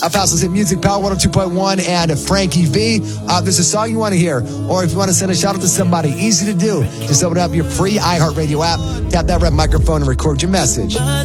Fastest Hit Music, Power 102.1, and Frankie V. If there's a song you want to hear, or if you want to send a shout out to somebody, easy to do. Just open up your free iHeartRadio app, tap that red microphone, and record your message.